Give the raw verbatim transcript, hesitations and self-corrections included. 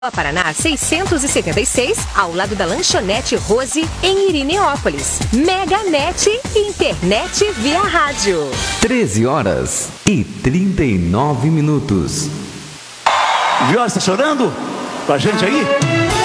Paraná seiscentos e setenta e seis, ao lado da Lanchonete Rose, em Irineópolis. Meganet, internet via rádio. treze horas e trinta e nove minutos. Viola, está chorando? Com a gente aí?